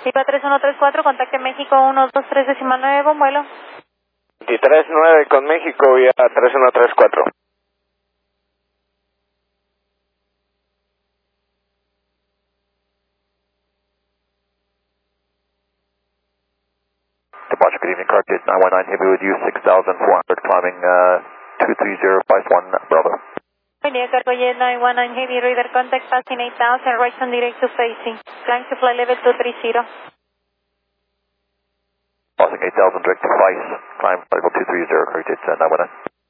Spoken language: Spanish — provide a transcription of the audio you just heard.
Viva 3134, contacte México 123.9, buen vuelo. 23.9 con México vía 3134. Departure, good evening, Carpet 919 Heavy with you, 6,400, climbing 23051 Bravo. Buen día, Cargojet 919 Heavy, radar contact passing 8000, right on direct to facing. Climb to flight level 230. Passing 8,000 direct to Vice, climb level 230, Carpet 919.